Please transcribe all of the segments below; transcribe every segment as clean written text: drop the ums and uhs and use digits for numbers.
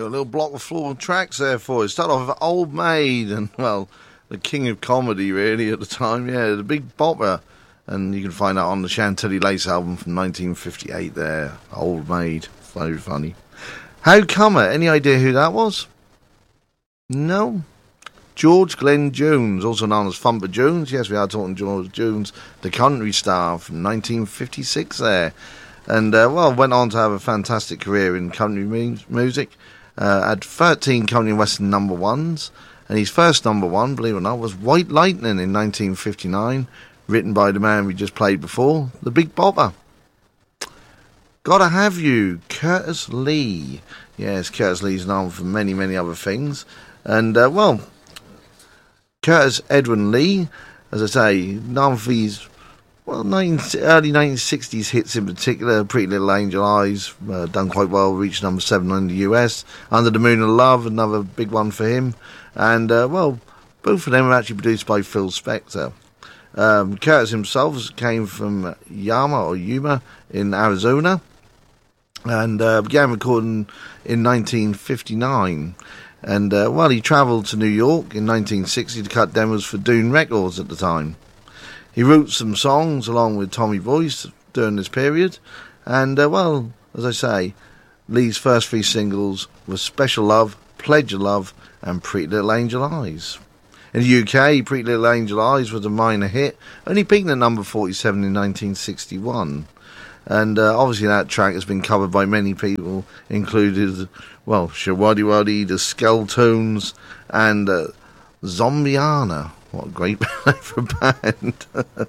a little block of floor tracks there for you. Start off with Old Maid, and, well, the king of comedy, really, at the time. Yeah, the Big Bopper. And you can find that on the Chantilly Lace album from 1958 there. Old Maid. Very funny. How Comer? Any idea who that was? No? George Glenn Jones, also known as Thumper Jones. Yes, we are talking George Jones, the country star from 1956 there. And, well, went on to have a fantastic career in country music. Had 13 country and western number ones. And his first number one, believe it or not, was White Lightning in 1959, written by the man we just played before, the Big Bopper. Gotta Have You, Curtis Lee. Yes, Curtis Lee's known for many, many other things. And, well, Curtis Edwin Lee, as I say, known for his, well, early 1960s hits in particular. Pretty Little Angel Eyes, done quite well, reached number 7 in the US. Under the Moon of Love, another big one for him. And, well, both of them are actually produced by Phil Spector. Curtis himself came from Yuma in Arizona, and began recording in 1959. And, well, he travelled to New York in 1960 to cut demos for Dune Records at the time. He wrote some songs along with Tommy Boyce during this period. And, well, as I say, Lee's first 3 singles were Special Love, Pledge of Love, and Pretty Little Angel Eyes. In the UK, Pretty Little Angel Eyes was a minor hit, only peaking at number 47 in 1961. And obviously that track has been covered by many people, included, well, Shawaddy Waddy, the Skeltones, and Zombiana. What a great name for a band.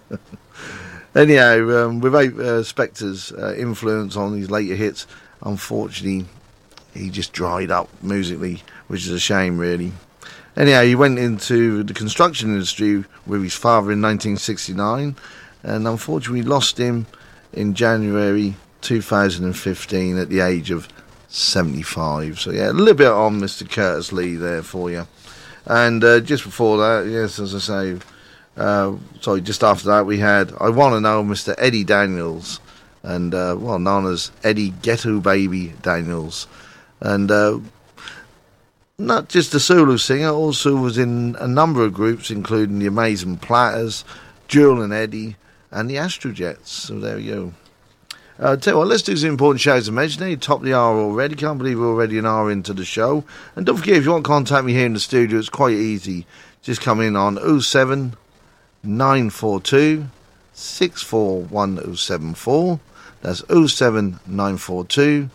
Anyhow, without Spector's influence on these later hits, unfortunately, he just dried up musically, which is a shame, really. Anyhow, he went into the construction industry with his father in 1969, and unfortunately lost him in January 2015 at the age of 75. So yeah, a little bit on Mr. Curtis Lee there for you. And just before that, yes, as I say, just after that we had I Want to Know Mr. Eddie Daniels, and well, known as Eddie Ghetto Baby Daniels. And not just a solo singer, also was in a number of groups, including the Amazing Platters, Jewel and Eddie, and the Astrojets. So there we go. Tell you what, let's do some important shows to mention. Top of the hour already. Can't believe we're already an hour into the show. And don't forget, if you want to contact me here in the studio, it's quite easy. Just come in on 07 942 641074. That's 07 942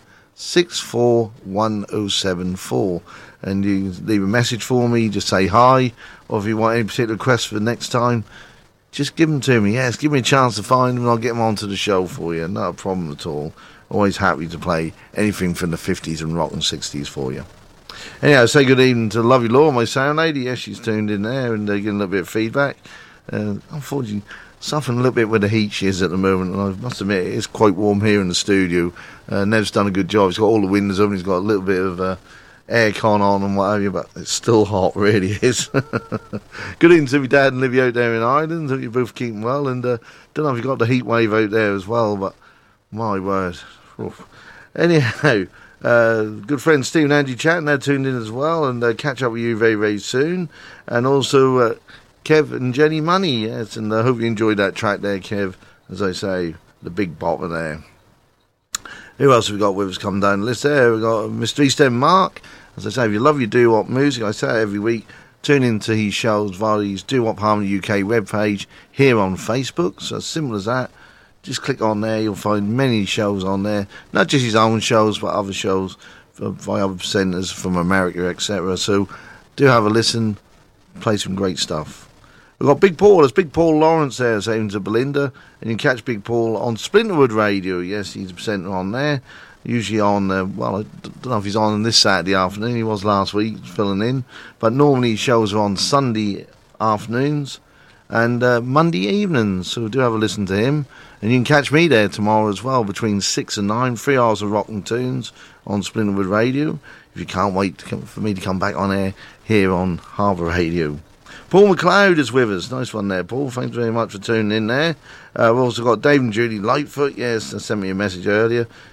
641074. And you leave a message for me, just say hi, or if you want any particular requests for the next time, just give them to me. Yes, give me a chance to find them and I'll get them onto the show for you. Not a problem at all. Always happy to play anything from the 50s and rock and 60s for you. Anyhow, say good evening to Lovely Law, my sound lady. Yes, she's tuned in there and getting a little bit of feedback. Unfortunately, suffering a little bit with the heat she is at the moment, and I must admit it is quite warm here in the studio. Nev's done a good job. He's got all the windows open. He's got a little bit of aircon on and what have you, but it's still hot, really is. Good evening to my dad and Livy out there in Ireland. Hope you're both keeping well, and don't know if you've got the heat wave out there as well, but my word. Oof. Anyhow, good friend Steve and Angie Chatton, they're tuned in as well, and catch up with you very, very soon. And also Kev and Jenny Money, yes, and I hope you enjoyed that track there, Kev. As I say, the Big Bopper there. Who else have we got with us coming down the list there? We've got Mr. East End Mark. As I say, if you love your doo-wop music, I say it every week, tune into his shows via his Doo-Wop Harmony UK webpage here on Facebook. So as simple as that. Just click on there, you'll find many shows on there. Not just his own shows, but other shows by other presenters from America, etc. So do have a listen, play some great stuff. We've got Big Paul. There's Big Paul Lawrence there saying to Belinda, and you can catch Big Paul on Splinterwood Radio. Yes, he's a presenter on there. Usually on, well, I don't know if he's on this Saturday afternoon. He was last week, filling in. But normally his shows are on Sunday afternoons and Monday evenings. So do have a listen to him. And you can catch me there tomorrow as well, between 6 and 9. 3 hours of rock and tunes on Splinterwood Radio. If you can't wait for me to come back on air here on Harbour Radio. Paul McLeod is with us. Nice one there, Paul. Thanks very much for tuning in there. We've also got Dave and Judy Lightfoot. Yes, they sent me a message earlier.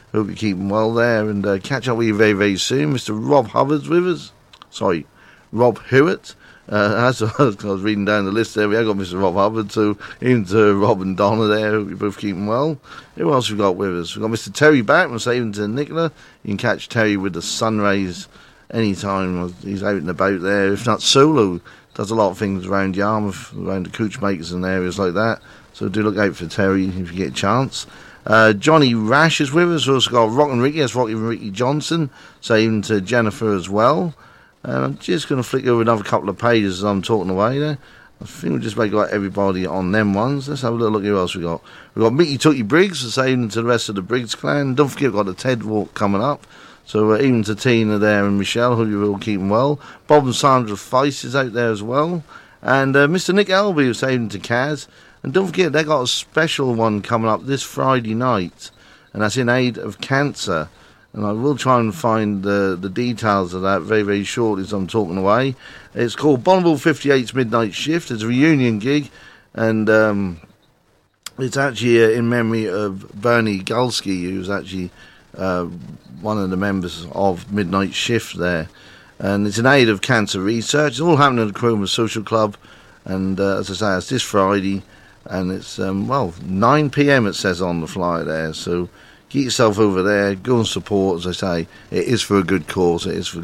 Hope you're keeping well there, and catch up with you very, very soon. Mr. Rob Hubbard's with us. Sorry, Rob Hewitt. As I was reading down the list there, we have got Mr. Rob Hubbard, so even to Rob and Donna there, hope you're both keeping well. Who else we got with us? We've got Mr. Terry Backman, so even to Nicola. You can catch Terry with the Sunrays anytime. He's out and about there. If not solo, does a lot of things around Yarmouth, around the coachmakers and areas like that. So do look out for Terry if you get a chance. Johnny Rash is with us. We've also got Rock and Ricky. That's Rocky and Ricky Johnson. So even to Jennifer as well. I'm just going to flick over another couple of pages as I'm talking away there. I think we'll just make like everybody on them ones. Let's have a little look at who else we got. We've got Mickey Tookie Briggs, the same to the rest of the Briggs clan. Don't forget we've got the TED Walk coming up. So even to Tina there and Michelle, who you're all keeping well. Bob and Sandra Feist is out there as well. And Mr. Nick Elby was saying to Kaz. And don't forget, they got a special one coming up this Friday night. And that's in aid of cancer. And I will try and find the details of that very, very shortly as I'm talking away. It's called Bonneville 58's Midnight Shift. It's a reunion gig. And it's actually in memory of Bernie Gulski, who's actually one of the members of Midnight Shift there. And it's in aid of cancer research. It's all happening at the Cromer Social Club. And as I say, it's this Friday. And it's, 9 p.m. it says on the flyer there. So get yourself over there, go and support. As I say, it is for a good cause. It is for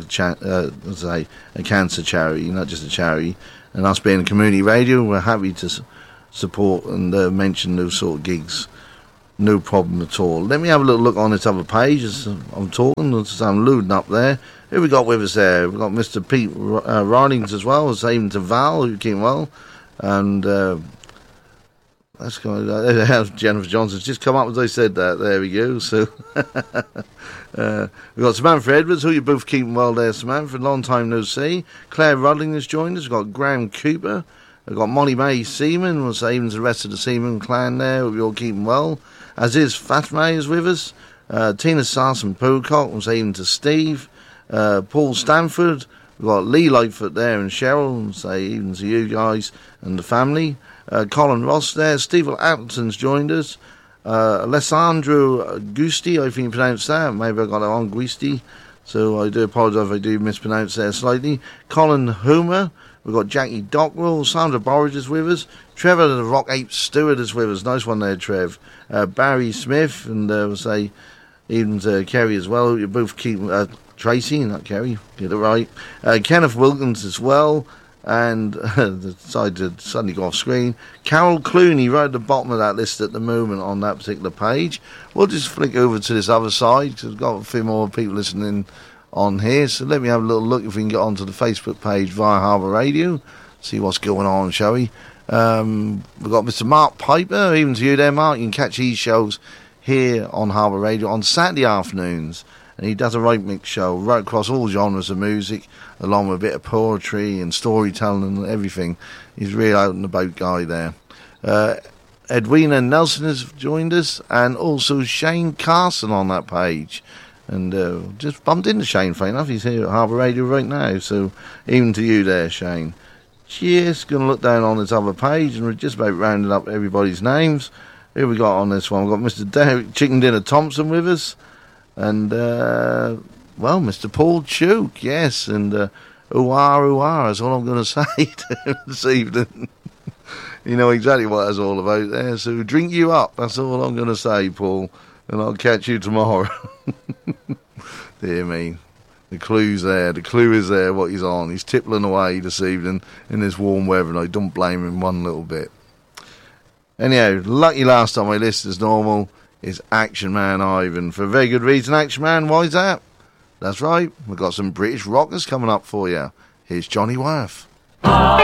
a cancer charity, not just a charity. And us being a community radio, we're happy to support and mention those sort of gigs. No problem at all. Let me have a little look on this other page as I'm talking, as I'm loading up there. Who we got with us there? We've got Mr. Pete Ridings as well, same to Val, who came well. And that's kind of Jennifer Johnson's just come up as I said that. There we go. So we've got Samantha Edwards, who you're both keeping well there, Samantha. Long time no see. Claire Rudling has joined us. We've got Graham Cooper. We've got Molly May Seaman. We'll say even the rest of the Seaman clan there. Hope you're all keeping well. As is Fatma is with us. Tina Sarson Pocock. We'll say even to Steve. Paul Stanford. We've got Lee Lightfoot there and Cheryl. We'll say even to you guys and the family. Colin Ross there. Steve Appleton's joined us. Alessandro Gusti, I think you pronounced that. Maybe I got it on, Gusti. So I do apologise if I do mispronounce there slightly. Colin Homer. We've got Jackie Dockrell. Sandra Borridge is with us. Trevor the Rock Ape Stewart is with us. Nice one there, Trev. Barry Smith. And we'll say even to Kerry as well. You both keep... Tracy, not Kerry. Get it right. Kenneth Wilkins as well. And decided to suddenly go off screen. Carol Clooney right at the bottom of that list at the moment on that particular page. We'll just flick over to this other side because we've got a few more people listening on here. So let me have a little look if we can get onto the Facebook page via Harbour Radio. See what's going on, shall we? We've got Mr. Mark Piper. Even to you there, Mark. You can catch his shows here on Harbour Radio on Saturday afternoons. And he does a right mix show right across all genres of music, along with a bit of poetry and storytelling and everything. He's a real out and about guy there. Edwina Nelson has joined us, and also Shane Carson on that page. And just bumped into Shane, funny enough. He's here at Harbour Radio right now. So even to you there, Shane. Just going to look down on this other page, and we're just about rounding up everybody's names. Who we got on this one? We've got Mr. Derek Chicken Dinner Thompson with us. And, Mr. Paul Chuke, yes, and ooh-ah, that's all I'm going to say to him this evening. You know exactly what that's all about there, so drink you up, that's all I'm going to say, Paul, and I'll catch you tomorrow. Dear me, the clue's there, the clue is there, what he's on. He's tippling away this evening in this warm weather, and I don't blame him one little bit. Anyhow, lucky last on my list as normal is Action Man Ivan. For a very good reason, Action Man. Why is that? That's right. We've got some British rockers coming up for you. Here's Johnny Worth.